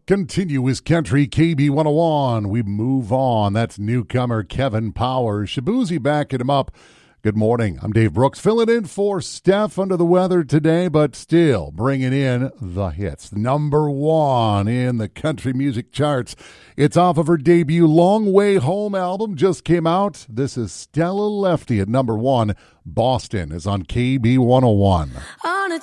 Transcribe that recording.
Continuous Country KB 101. We move on. That's newcomer Kevin Powers. Shabuzi backing him up. Good morning. I'm Dave Brooks, filling in for Steph, under the weather today, but still bringing in the hits. Number one in the country music charts. It's off of her debut Long Way Home album, just came out. This is Stella Lefty at number one. Boston is on KB 101. On a